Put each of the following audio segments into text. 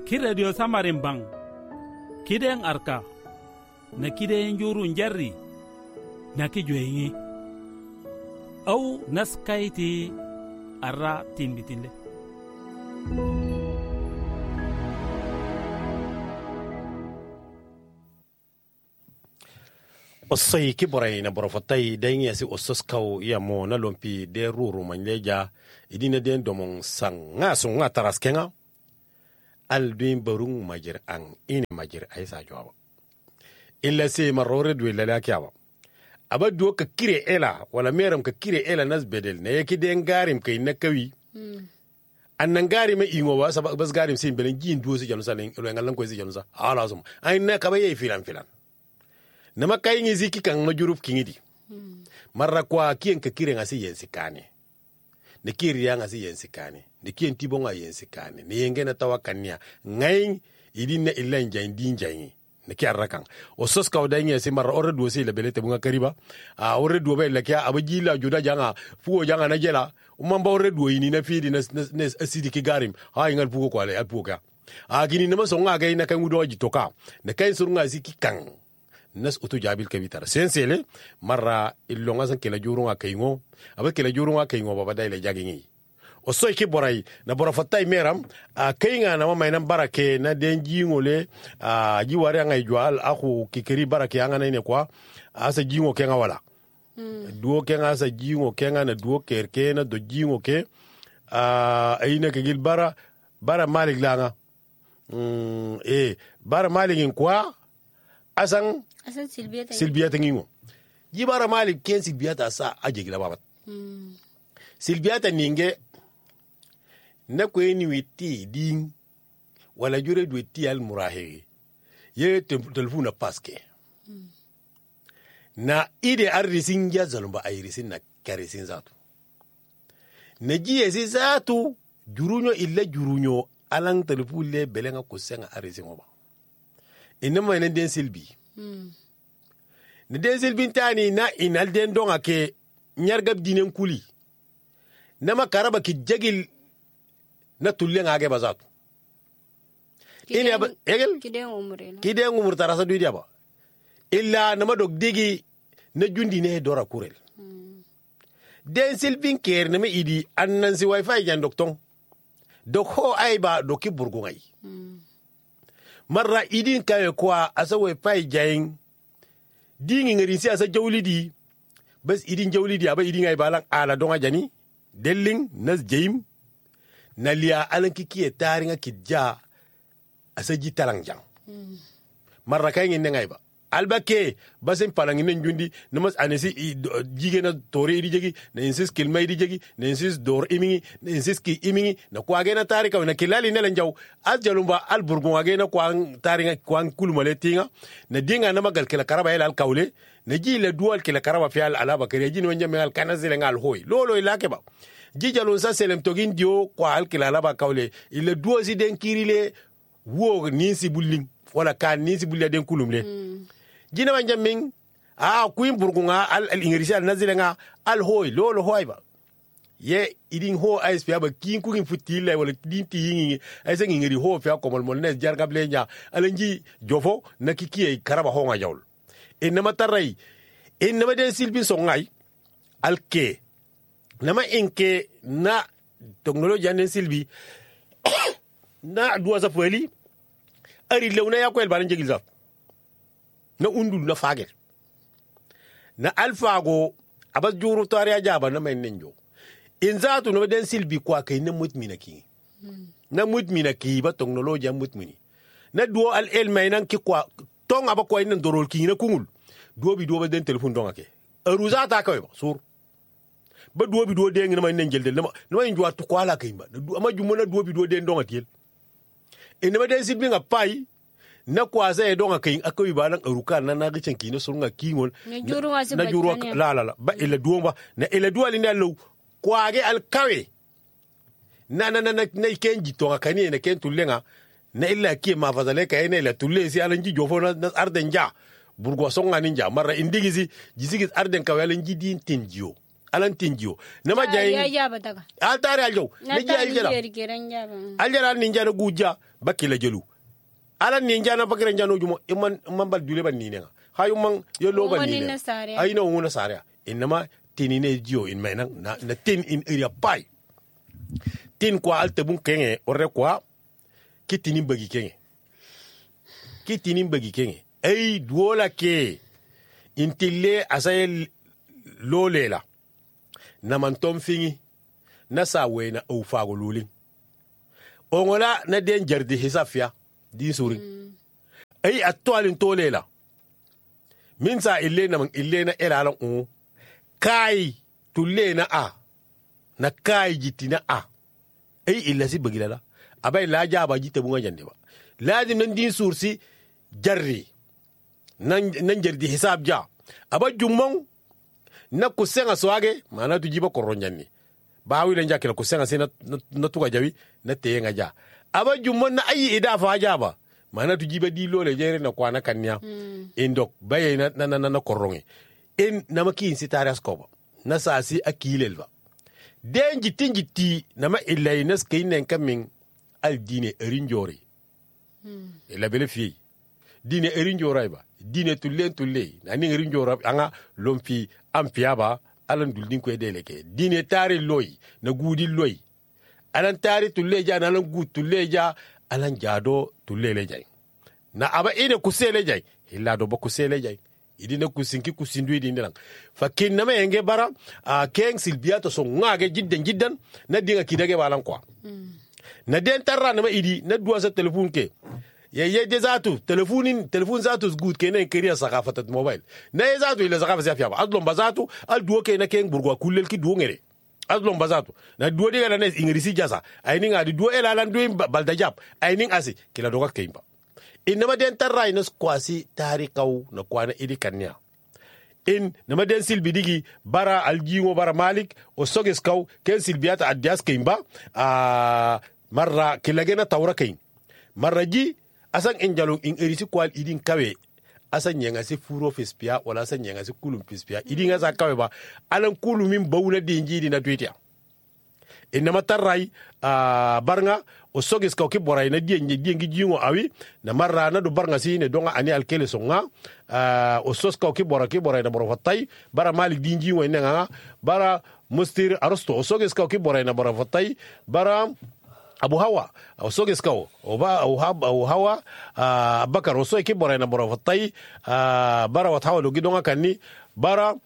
ki radio samarin bang kiden arka na kiden juru njarri na ki joyingi au naskaiti arra tinbitinde osai kiborai na borofatai dan yasi ososkau ya mo na lompi de ruru manleja idina den domon sanga sunga taraskenga aldin barung majir ang ini majir aisa jawab illa se marore dwe la kyawa abadu ka kire ela wala meram ka kire ela nas bedel ne yake den garim kai na kawi annan garim mai ingo ba sabak bas garim sin belen jin duosi janusa len ngalan ko si janusa ala sum ay na ka baye filan nama kai ngi ziki kan majuruf kingidi marra kwa kien ka kire ngasi yensi kane ne kiri ya ngasi yensi kane ne kien tibonga yensi kane ne yengena tawakania ngai idinna illa njandi njani ne kiarra kan o sos ka odanya se marra orre do se le belete bunga kariba a orre do be le kya abajila juda janga fuo janga na jela umamba orre do yini na fidi na asidi ki garim ha ingal fuo ko ale alpuka a gini nama songa ga ina kan udo jitoka ne kai surunga ziki kan nas utu jabil kabitar sensele marra illonga san kela jurunga kayingo aba kela jurunga kayingo baba dai le jagingi o soy ki boray na bora fatay meram kayinga na mama ina barake na denji ngole ji wari ngai jwal aku kikiri barake anga ne kwa asa jingo kenga wala duo kenga asa jingo kenga na duo kerke na do jingo ke ayina ke gil bara malik langa bara malik kwa asan silbiyata ngingo jibara malik ken silbiyata sa aje gila babat silbiyata ninge na ko ni witi ding wala jure du witi al murahi ye telefona paske na ide arrisin ya zalumba ayrisin na karisin zatu na jiye si zatu jurunyo illa jurunyo alang telefule belenga kusenga arrisin oba inama ina den silbi ne den silbi tani na inal den donga ke nyargab dinen kuli nama karaba ki jagil na tulle ngage bazatu ini aba egel kiden umur tarasa duidi aba illa nama dog digi na jundi ne dora kurel den silbi ker nama idi annan si wifi jan dokton dok ho aiba doki burgungai marra idin kawe kwa asa we fay jayin dingi ngari si asa jawlidi bas idin jawlidi aba idin ay balan ala donga jani delling nas jayim nalia alan kikiye taringa kidja asa jitalang jang marra kay ngi ngay ba albake basen palang nen jundi namas anesi jigena tori idi jegi na insis kilma idi jegi na insis dor imingi na insis ki imingi na kwa gena tarika na kilali nelen jaw aljalumba alburgun wagena kwa taringa kwa kulmale tinga na dinga na magal kila karaba el alkawle na jile dual kila karaba fi al alaba kare jini wanja mengal kanazile ngal hoy lolo ilake ba jijalon sa selem togin dio kwa al kila alaba kawle ile duosi den kirile wo nisi bulling wala kan nisi bulla den kulumle jina wanja ming kuin burgunga al ingirisi al nazilenga al hoy lolo hoy ba ye idin ho ISP aba kin ku kin futile wala din ti yingi ay sen ngiri ho fa ko mol nes jargab lenya alanji jofo na kikiye karaba ho nga jawl inma taray inma den silbi so ngay alke nama inke na technology den silbi na duwa sa feli ari lewna ya ko el balan jegil zaf na undul na fagel na alfago abas juru tariya jaba na mai nenjo in zatu no den silbi kwa kai na mutmina ki na mutmina ki ba technology mutmini na duo al el mai nan ki kwa tong aba ko nan dorol ki na kungul duo bi duo ba den telephone donga ke aruza ta kawai ba sur ba duo bi duo den na mai nen jeldel na mai njwa to kwala kai ba ama jumo na duo bi duo den donga tiel in ma den silbi nga pai na kwaza ya donga kai akai balan aruka na gicen ki na surunga kingol na juru la ba ila duwa na ila duwa ni lo kwage alkawe na kenji to kani na ken tullenga na illa ki ma fazale ka ina ila tulle si alanji jofo na arden ja burgo songa ninja marra indigisi jisigis arden ka walanji din tinjio alan tinjio nama jayin ya jaba daga altare aljo na ne jayi jela kiran jaba aljara ninja na guja bakila jelu alan ninja na bakira njano jumo imman bal dule ban ni ne hayu man yo lo ban ni ne ay no nguna sare inma tinine jio in menan na tin in area pai tin kwa alte bun kenge orre kwa kitini bagi kenge ay duola ke intille asay lolela na mantom fingi na sawena o fago lulin ongola na den jardi hisafia di suri ay atwalin tolela min sa ille na elalan o kai tulle na kai jitina ay illa si bagilala abay la jaba jite bunga jande ba lazim nan din sursi jarri nan jardi hisab ja aba jummon na kusenga swage mana tu jiba koronjanni bawi lan jakela kusenga sina na tuga jawi na teyenga ja aba jummon na ayi ida fa jaba mana tu jiba di lole jere na kwana kanya indok baye na koronge en namaki insitarias koba na sasi akilelba den jitti nama illay nas kaynen kamin al dine erinjori ila bele fi dine erinjora ba dine tulle nani erinjora anga lompi ampiaba alan duldin ko deleke dine tari loy na gudi loy alan tari tulle ja na alan gud tulle ja alan jado tulle le jay na aba ide kusele jay illa do ba kusele jay idina kusinki kusindu idin lang fakin nama yenge bara keng silbiato so ngage jiddan na dinga kidage balan kwa na den tarra nama idi na duwa sa telefon ke ye de zatu telefon zatu good kenen kiriya sakafatat mobile na ye zatu ila sakafa zafia ba adlom bazatu al duwa ke na keng burgwa kullel ki duwa ngere adlom bazatu na duwa diga na ingrisi jasa ayni ngadi duwa ela lan duwa baldajab ayni asi kila doga keimba inama den tarra ina kwasi tarikau na kwana idi kanya in nama den silbidigi bara aljiwo bara malik o soges kau ken silbiata adias keimba marra kilagena tawra kein marra ji asan enjalo in erisi kwal idin kawe asan nyanga si furo fispia wala asan nyanga si kulum fispia idin asa kawe ba alan kulumin bawna dinjidi na twetia inama tarrai barnga o sogis ka ki boray na diengi jingo awi na marra na do barnga si ne donga ani alkele songa o sos ka ki boray na boro fatay bara malik dinji wo ne nga bara mustir arosto o sogis ka ki boray na boro fatay bara abu hawa o sogis ka o hawa bakar o so ki boray na boro fatay bara wat hawa do gidonga kanni bara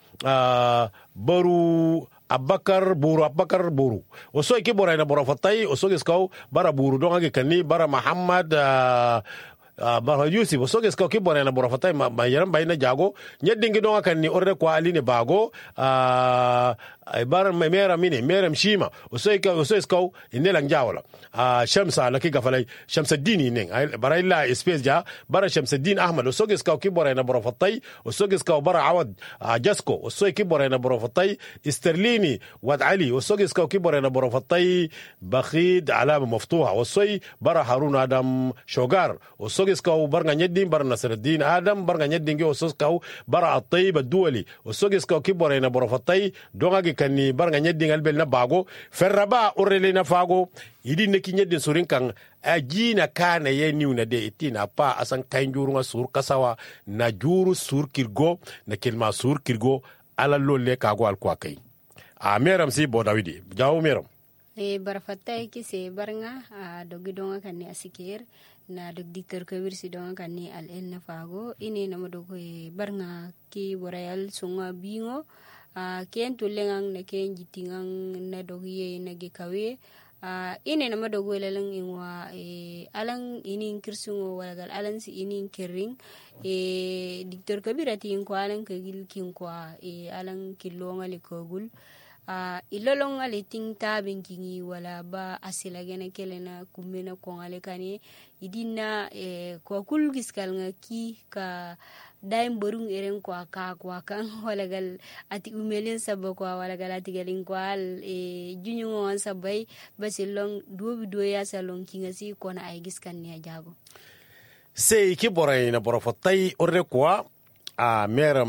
baru Abakar buru oso iki boray na boro fatay oso geskaw bara buru donga ge kanni bara Muhammad bara Yusuf oso geskaw ki boray na boro fatay ma yaram bayna jago nyedingi donga kanni orde ko aline bago bara meram shima oso geskaw inelang jawla shamsa laki gafalay shamsuddin nen bara illa space ja bara shamsuddin ahmad oso geskaw ki boray na boro fatay oso geskaw bara awad jasko oso ki boray na boro fatay استرليني واد علي وسوغس كو كبر انا بروفتي بخيد علامه مفتوحه وصي برا هارون ادم شوغار وسوغس كو برغا ندين بر نصر الدين ادم برغا ندين وسوغس كو برا الطيب الدولي وسوغس كو كبر انا بروفتي دوغا كاني برغا ندين البل نباغو فربا اورلينا فاغو يدي نكي ندين سورين كان ajina kana ye niuna de itina pa asan kainjuru nga sur kasawa na juru sur kirgo na kilma sur kirgo ala lolle kago al kwa kai meram si bo dawidi jaw meram barfatay ki se barnga dogi donga kan ni asikir na dog dikter ko wirsi donga kan ni al en fago ini na modogo barnga ki borayal sunga bingo ken tulengang na ken jitingang na dogi na gikawe ini na madogo lalang ingwa alang ining kirsungo walagal alang si ining kiring diktor kabirati ingko alang kagil kinkwa alang kilonga likogul ilolong aliting tabing kingi wala ba asilagena kelena kumena kongale kani idina kwa kul giskal nga ki ka daim borung eren kwa ka kwa kan walagal ati umelen sabo kwa walagal ati galin kwa junyo on sabai basilong do ya salon kinga si kona ay giskan ni jago sei ki boray na boro fotay orre kwa meram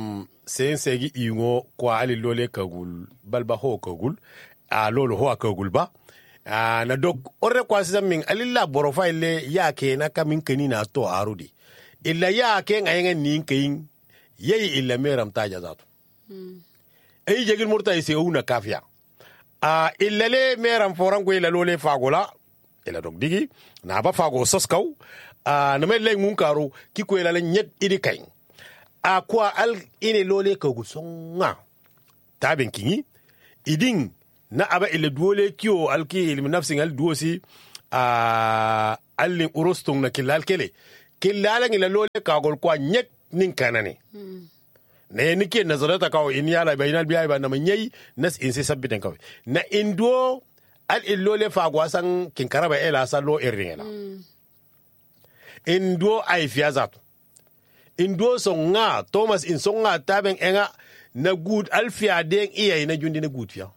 sen segi ingo kwa ali lole kagul balba ho kagul a lolo ho kagul ba na dok orre kwa sisa min alilla borofa ile ya ke na kamin kani na to arudi illa ya ke ngayen nin kayin yayi illa meram taja zato ay jegil murta ise una kafia illa le meram foran ko illa lole fagola illa dok digi na ba fago soskaw na me le ngun karo ki ko illa nyet idi kayin kwa al ine lole kagul songa tabin kinyi idin na aba illa duole kiyo alki ilmi nafsin al duosi allin urustung na kilal kele kilala ngila lole kagol kwa nyek nin kanane ne nike nazarata kawo in yala bainal biya ba na manyai nas in sai sabbiten kawo na indo al illole fagwa san kin karaba ela sa lo irringela indo ai fiazat indo songa thomas in songa taben enga na good alfia den iya na jundi na good fia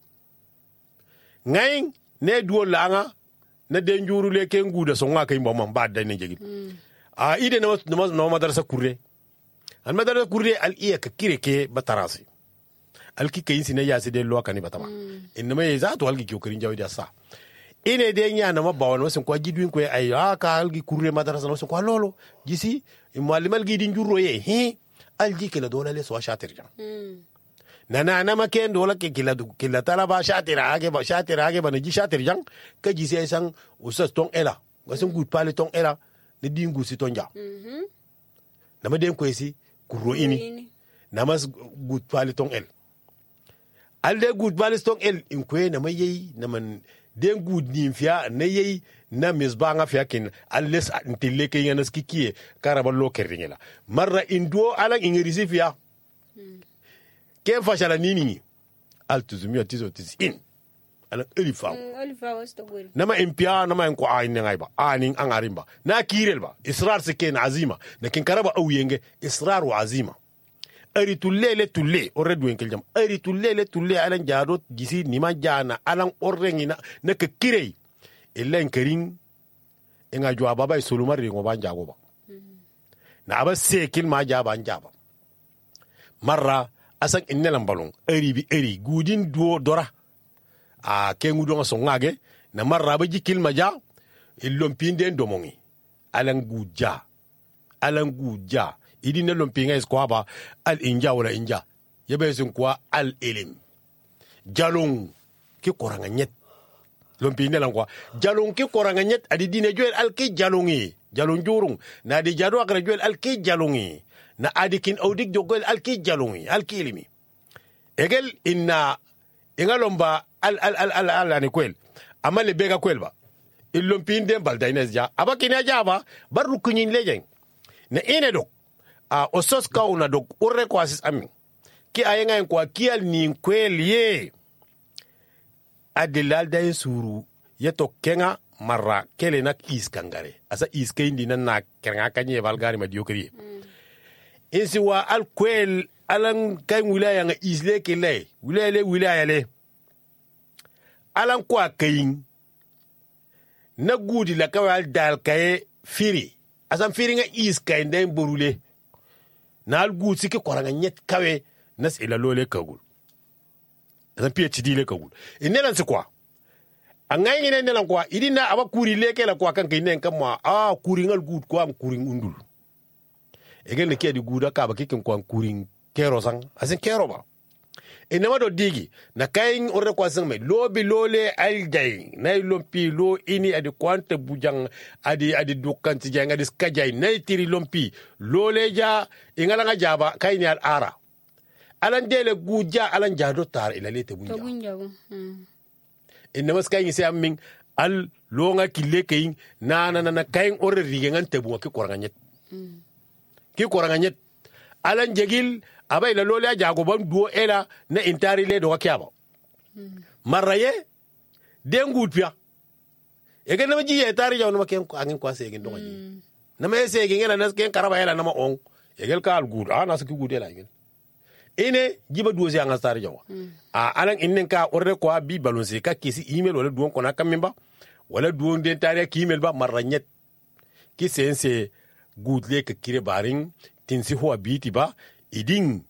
ngayin ne duo langa na den juru le ken guda songa kay mbam ba da ne jegi ide na madarasa kurre al madarasa kurre al iya ka kireke batarasi al ki kayin sine ya se de lo kani batama inma ye za to al ki kokarin jawdi asa ine de nya na mabawan wasin ko jidwin ko ay ka al ki kurre madarasa wasin ko lolo gisi muallimal gi din juro ye al ji kala dole le so shatir jam na maken dola ke kila talaba shatira age ba na ji shatir jang ka ji sai san usas ton ela wasin gut pale ton ela ne dingu si ton ja na ma den ko esi kuro ini na mas gut pale ton el alde gut pale ton el in ko na ma yeyi na man den gut ni fia na yeyi na misbanga fia kin alles intille ke yana skikie karaba lo kerringela marra indo ala ingirisi fia ken fashala nini altuzumia tizo tizin ala elifa stogori nama impia nama en ko ayin ngaiba anin an arimba na kirelba israr se ken azima na ken karaba awiyenge israr wa azima ari tulle orredu en keljam ari tulle alan jado gisi nima jana alan orrengina na ka kirei illa en karin en ajwa baba solumar ringo banja go ba na aba sekil ma jaba njaba marra asan innelan balon eri gudin duo dora kengu do so ngage na marra ba jikil maja illom pinde ndomongi alan guja idina lompinga eskwaba al inja wala inja yebe sun kwa al ilim jalong ki koranga nyet lompine lan kwa jalong ki koranga nyet adi dine joel al ki jalongi jalong jurung na di jado akra joel al ki jalongi na adikin audik jogol alki jalungi alki ilimi egel inna ingalomba al ani kwel amale bega kwelba illompinde baldaines ja abakina jaba barru kunyin lejen na ine dok osos kauna dok urre ko asis amin ki ayenga en kwa kial ni kwel ye adilal day suru yeto kenga marra kele nak iskangare asa iskeindi na kenga kanye balgari madiokri insi wa alkwel alan kai wilaya nga isle kele wilaya le alan kwa kayin na gudi la kawal dal kay firi asan firi nga is kay ndey borule na al gudi sike koranga nyet kawe nas ila lole kagul asan PhD le kagul inelan se kwa angay ngene nelan kwa idina aba kuri leke la kwa kan kay nen kamwa kuri ngal gud kwa am kuri undul egel ne kedi guda ka ba kikin kwan kurin kero sang asin kero ba inama do digi na kayin orre kwa sang me lobi lole aljay nay lompi lo ini adi kwante bujang adi dukkan ti janga dis kajay nay tiri lompi lole ja ingala nga jaba kayni al ara alan dele guja alan jado tar ila lete bunja inama skayin se amin al longa kille kayin na kayin orre rigengan tebu ki koranganyet ki koranganyet alan jegil abay la lole jago ban duo ela na intari le do wakiaba maraye dengut pia ege na ji etari jaw no ken ko angin ko segen do ngaji na me segen ngena nas ken karaba ela na ma on egel ka al gud nas ki gud ela ngel ine jiba duo si anga tari jaw alan innen ka orre ko bi balon se ka kisi email wala duon ko na kamimba wala duon den tari ki email ba maranyet ki sense gudle ka kire baring tinsi ho biti ba idin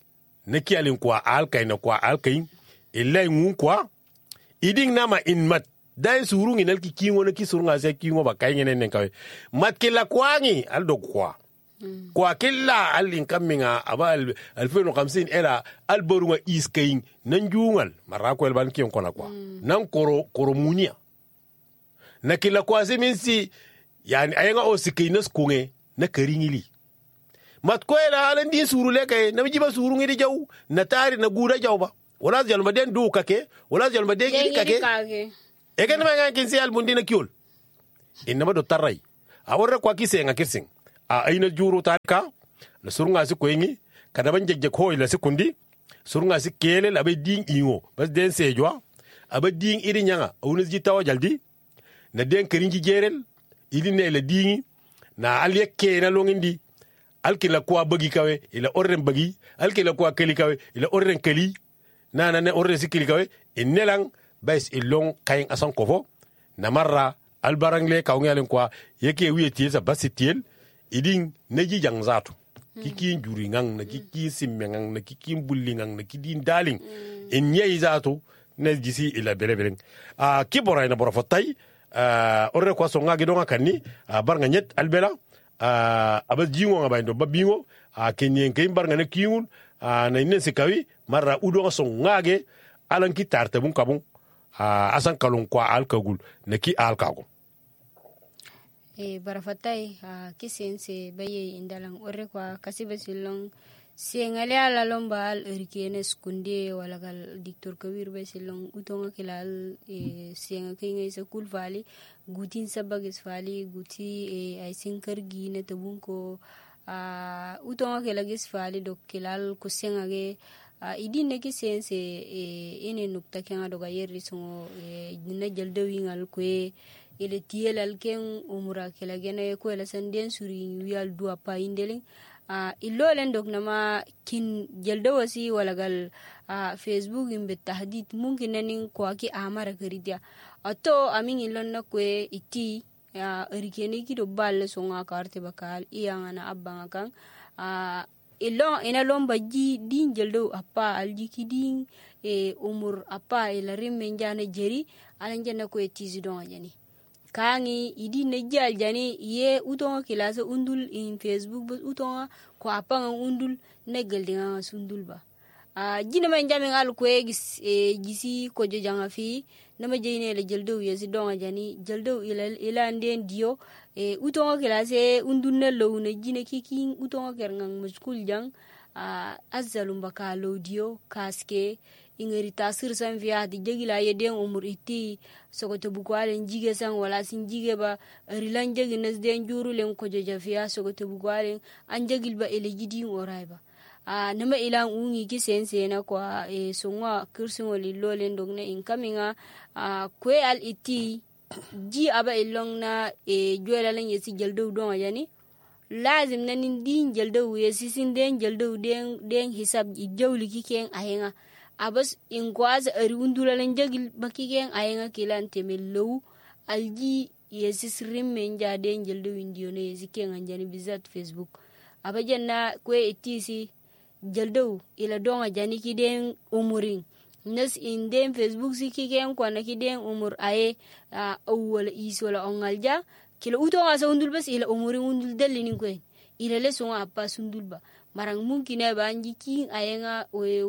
na kiyalin kwa alkai na kwa alkai illai ngun kwa iding nama in mat dai surungi nal ki kingo na ki surunga se kingo ba kai ngene nen kawe mat kila kwangi al do kwa killa al inkaminga aba al feno 50 era al borunga iskain nan jungal marako el ban kiyon kona kwa nan koro munia na kila kwa seminsi yani ayenga o sikainas kunge na karingili mat ko era alan din suru leke na jiba suru ngi jaw na tari na gura jaw ba wala jalma den du kake wala jalma den iri kake e ken ma ngan si al bundina kyol inma do tarai awore kwa kisenga kirsing a aina juru tarka na surunga si koyingi kada ban jejje ko ila sekundi surunga si kele la be ding ingo bas den sejwa aba ding iri nyanga awuna ji tawa jaldi na den kerinji jerel ili ne la dingi na al yekke na longindi alkila kwa bagi kawe ila orren bagi alkila kwa keli kawe ila orren keli na ne orren sikili kawe inelang bais ilong kayin asan kofo na marra albarangle kawngalen kwa yeke wiye tiesa basitiel iding neji jang zatu kiki juri ngang na kiki simme ngang na kiki bulli ngang na kiki daling in yei zatu ne jisi ila bere kibora na bora fotay orre kwa so ngagi donga kanni barnga nyet albela aba jingo nga bayndo babingo kenyen kay barnga na kiun na inen sikawi marra udo so ngage alan ki tarte bun kabun asan kalon kwa alkagul na ki alkago barafatay kisense baye indalang orre kwa kasiba silong sengale ala lomba al erikenes kunde wala gal dictor kawir be silong utonga kilal senga kinga sa kulfali gutin sabagis fali guti ay sinkar gine tabunko utonga kilagis fali dok kilal kusenga ge idine kisense ene nukta kenga doga yerri songo dina jaldawi ngal kwe ile tielal ken umura kilagene ko la sanden suri wial dua pa indeling illolen dok nama kin jalda wasi walagal Facebook imbe tahdid mungkin nanin ko aki amara karidia ato amin ilon na kwe iti erikene ki do balle songa karte bakal iyanga na abanga kan ilon ina lomba ji din jaldo apa alji ki din umur apa ila rimme njana jeri alanjana ko etizi don ajani kangi idi nejal jani ye utonga kilasa undul in Facebook bus utonga ko apanga undul negal dinga sundul ba jina man jami ngal ko gisi ko jojanga fi nama jeyne le jeldo yesi donga jani jeldo ila nden dio utonga kilasa undul ne lo ne jine kiki utonga kerngang muskul jang azzalum baka lo dio kaske ingeri tasir san via di jegila yeden umur iti sokoto bukwale njige san wala sin jige ba rilan jegi nes den juru len ko joja via sokoto bukwale an jegil ba ele jidi orai ba nama ilan ungi ki sense na kwa songwa kursin wali lolen dogne inkaminga kwe al iti ji aba ilong na juela len yesi jeldo don yani lazim nanin din jeldo yesi sin den jeldo den hisab jawli ki ken ahenga abas in kwaza ari undulalan jagil bakigen ayenga kilan temello alji yesis rimmen jade jeldo windiyo ne yesiken anjani bizat Facebook abajanna kwe etisi jeldo ila donga jani kiden umurin nas in den Facebook sikigen kwana kiden umur aye awwala is wala ongalja kila uto asa undul bas ila umurin undul dalinin kwen ila leso apa sundul ba marang mungkin ba anji king ayenga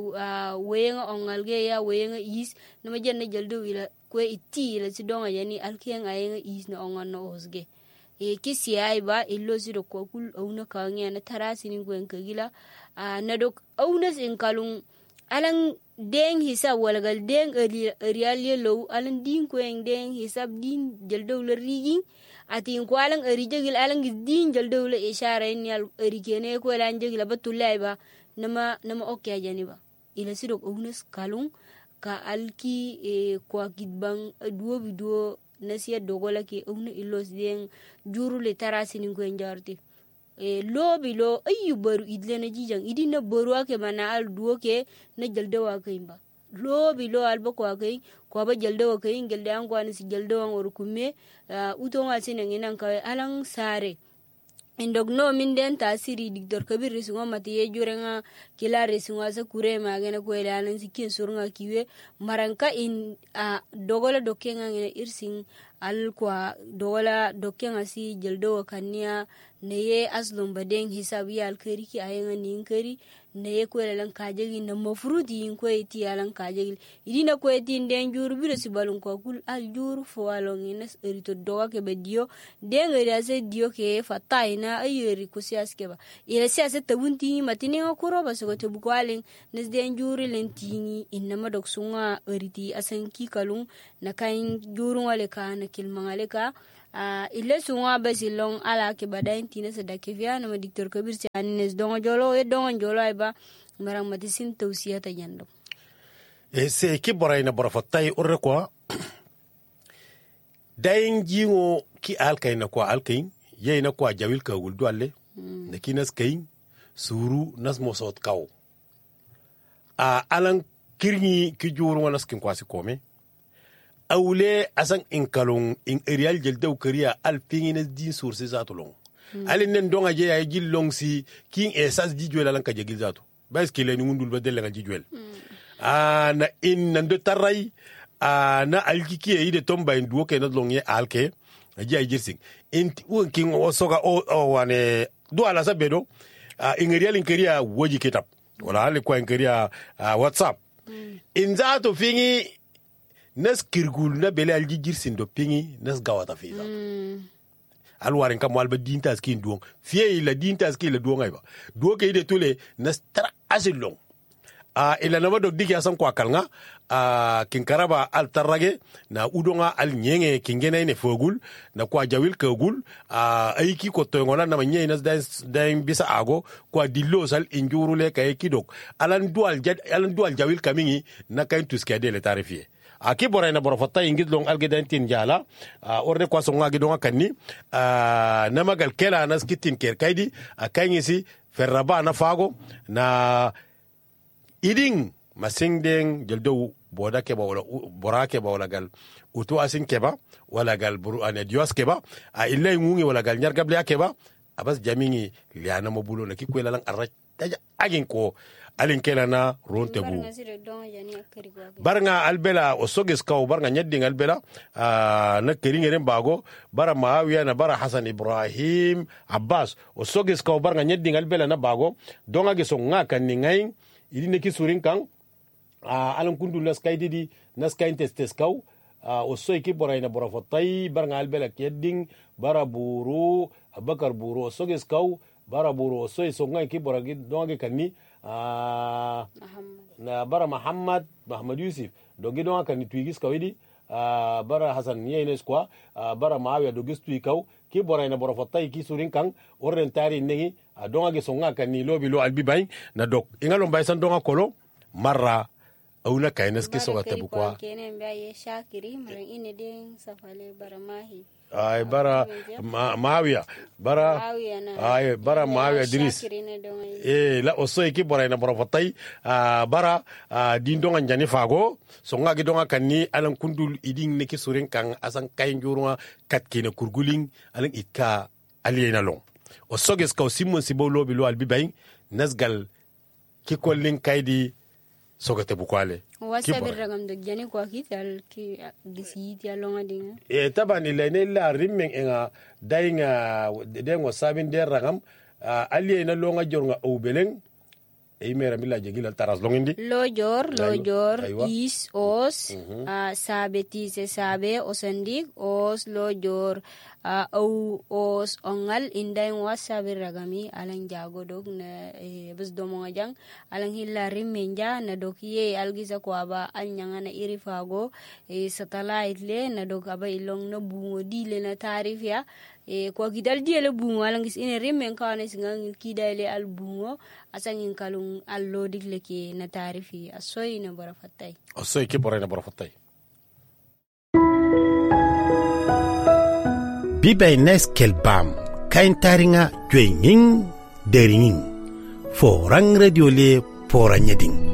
wenga ongalge ya wenga is na majanna jaldo ila kwe iti ila sidonga yani alkeng ayenga is na ongan no osge kisi ay ba illo sido ko kul awna kawnya na tarasi ni kwen kagila na dok awna sin kalung alang deng hisab walagal deng real yelo alang din kwen deng hisab din jaldo la riging ati ko alang jegil alang din jaldo la ishara ni al erikene ko lan jegil batulay ba nama okay jani ba ila sidok unes kalung ka alki ko kidbang duo video nasiya dogola ki unu ilos den juru le tarasi ni ko njarti lobi lo ayu baru idle na jijang idina baru ake mana al duo ke na jaldo wa kaimba lobi lo alba ko akay ko ba jaldo wa kay gelde an ko an si jaldo an or kumme uto wa sinen nginan ka alang sare indog no min den tasiri diktor kabir risungo mati ye jurenga kila risungo sa kure magana ko elalan sikin surunga kiwe maranka in dogola dokenga ngene irsing al kwa dogola dokenga si jeldo kania neye aslum badeng hisabi al kari ki ayenga nin kari neye ko elalan kajegi na mafrudi in ko eti alan kajegi idina ko eti den juru biro si balun ko kul al juru fo along ines erito doga ke bedio denga ase dio ke fataina ayeri ko siaske ba ila siasa tabunti matini ngakuro ba so te bukwalen nes den juru lentini inama dok sunga eriti asan ki kalung na kain juru wale ka na kilmangale ka ile sunga basilong ala ke badain tina sadake via na diktor kabir ci anes dongo jolo ay ba marang matisin tawsiya ta yando se ki borayna borofatay urre kwa dayin jiwo ki alkay na kwa alkayin yey na kwa jawil ka gul dolle na kinas kayin suru nas mosot kaw alan kirni ki juru wanas kin kwasi kome awle asan inkalong in erial jeldew kariya alpingines din source zatulong alin nen donga je ay jillong si king esas dijwel lan ka jegil zatu bas ki len ngundul ba del nga dijwel na in nan de taray na alkiki e de tomba en duo ke na longye alke aji ay jirsing in king osoga wane do ala sabedo in erial in kariya woji kitap wala ale ko in kariya whatsapp in zato fingi nas kirgul na bele aljijir sin do pingi nas gawata fiza alwarin kam walba dinta skin duong fie la dinta skin la duong ayba duo ke ide tole nas tra asilong ila na do diki asan kwa kalnga kin karaba al tarage na udonga al nyenge kingena ne fogul na kwa jawil kagul aiki ko tongola na manye nas dain bisa ago kwa dillo sal injuru le kay kidok alan dual jawil kamingi na kain tuskede le tarifie aki borayna borofata ingid long algedan tin jala orde kwa songa gidonga kanni namagal kela nas kitin ker kaydi akayngisi ferraba na fago na iding masingdeng jeldo boda keba wala bora keba wala gal utu asin keba wala gal buru ane dios keba illa ngungi wala gal nyar gable keba abas jamingi liana mobulo na kikwela lang arra agin ko alin kela na ronte bu barnga albela o sogis kaw barnga nyadding albela na keringeren bago bara maawiya na bara hasan ibrahim abbas o sogis kaw barnga nyadding albela na bago donga ge songa kan ni ngay idine ki surin kan alan kundu nas kaydidi nas kayn testes kaw o soy ki borayna borofotay barnga albela kedding bara buru abakar buru o sogis kaw bara buru o soy songa ki boragi donga ge kanni na bara Muhammad Yusuf dogi donga kan tuigis kawidi bara Hasan yenes kwa bara Maawiya dogis tuikaw ki borayna borofotay ki surin kan orren tari nengi donga ge songa kan ni lobi lo albi bay na dok ingalo bay san donga kolo marra awna kaynes ki soga tabu kwa kenen baye shakiri maran ine den safale bara mahi ay bara Maawiya bara ay bara Maawiya Idris la osoy ki borayna borofotay bara din donga njani fago songa gi donga kanni alan kundul iding ne ki surin kan asan kay njuruma kat kina kurguling alan ikka aliyena long o soges kaw simon sibo lobi lo albi bay nasgal ki kollin kaydi sogate bukwale wasa birragam do jani ko kital ki gisiti alonga dinga tabani lene la rimmen enga dainga dengo sabin der ragam aliyena longa jornga obeleng mera mila jegila taras longindi lojor is os sabe tise sabe osandik os lojor au os ongal inday wasa biragami alang jago dog na bes domo ngajang alang hilari menja na dokiye algisa ko aba anyanga na irifago satellite le na dog aba ilong na bungo dile na tarif ya ko gidal diele bungo alang gis ine rimen kawane singang kidale al bungo asangin kalung allo digle ki na tarifi asoy na barafatay asoy ki borayna barafatay bibay nes kelbam kain taringa jwenging deringing forang radio le poranyeding